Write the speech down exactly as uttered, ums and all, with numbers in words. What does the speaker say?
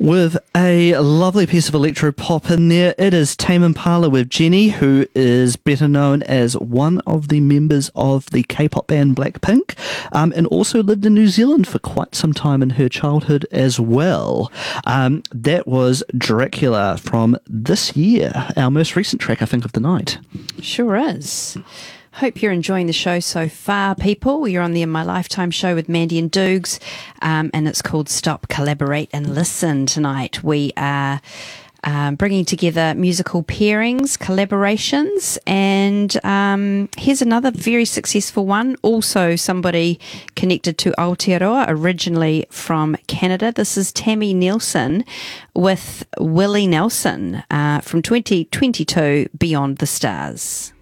with a lovely piece of electro pop in there. It is Tame Impala with Jenny, who is better known as one of the members of the K-pop band Blackpink, um, and also lived in New Zealand for quite some time in her childhood as well. Um, that was Dracula from this year, our most recent track, I think, of the night. Sure is. Hope you're enjoying the show so far, people. You're on the In My Lifetime show with Mandy and Doogs, um, and it's called Stop, Collaborate and Listen tonight. We are um, bringing together musical pairings, collaborations, and um, here's another very successful one. Also somebody connected to Aotearoa, originally from Canada. This is Tammy Nelson with Willie Nelson uh, from twenty twenty-two, Beyond the Stars.